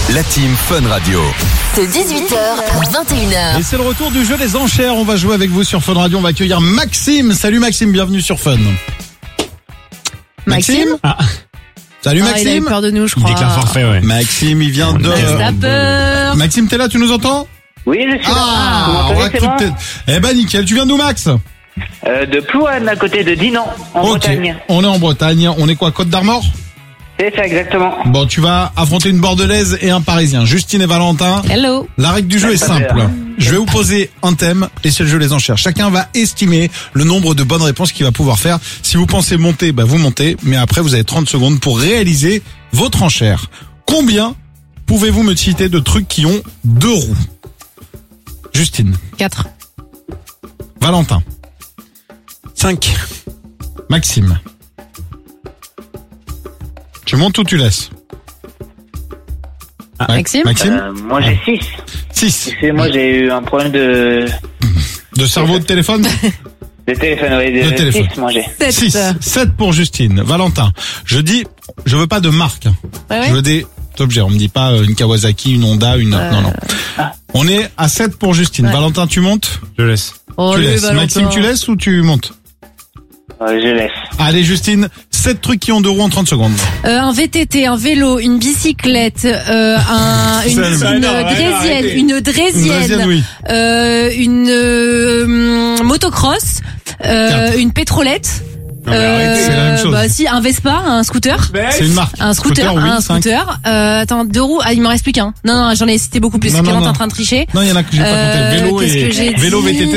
La team Fun Radio. De 18h à 21h. Et c'est le retour du jeu des enchères. On va jouer avec vous sur Fun Radio. On va accueillir Maxime. Salut Maxime, bienvenue sur Fun. Maxime Salut Maxime. Il a eu peur de nous, je crois. Il déclare forfait, ouais. Maxime, il vient de... T'as peur. Maxime, t'es là, tu nous entends? Oui, je suis là. Ah, Vous m'entendez, c'est bon Eh ben nickel, tu viens d'où Max? De Plouane, à côté de Dinan, en Bretagne. On est en Bretagne. On est quoi, Côte d'Armor? C'est ça, exactement. Bon, tu vas affronter une Bordelaise et un Parisien. Justine et Valentin. Hello. La règle du jeu est simple. Je vais vous poser un thème et c'est le jeu des enchères. Chacun va estimer le nombre de bonnes réponses qu'il va pouvoir faire. Si vous pensez monter, vous montez. Mais après, vous avez 30 secondes pour réaliser votre enchère. Combien pouvez-vous me citer de trucs qui ont 2 roues? Justine. 4. Valentin. 5. Maxime. Tu montes ou tu laisses? Maxime Moi, j'ai 6. 6. Moi, j'ai eu un problème de Cerveau de téléphone? téléphone. Oui, De téléphone. 6, moi, j'ai. 6. 7 pour Justine. Valentin. Je veux pas de marque. Ouais. Je veux des objets. On me dit pas une Kawasaki, une Honda, une... Non. On est à 7 pour Justine. Ouais. Valentin, tu montes? Je laisse. Oh, Tu lui, laisses. Valentin. Maxime, tu laisses ou tu montes? Je laisse. Allez, Justine. 7 trucs qui ont 2 roues en 30 secondes. Un VTT, un vélo, une bicyclette, une draisienne, oui. une motocross, une pétrolette. C'est la même chose. Un Vespa, un scooter. C'est une marque. Un scooter, oui, un 5. scooter. Attends, 2 roues. Ah, il m'en reste plus qu'un. Non, j'en ai cité beaucoup plus. Non, Clément, non. t'es en train de tricher. Non, il y en a que j'ai pas compté. Vélo qu'est-ce que j'ai Vélo, dit VTT,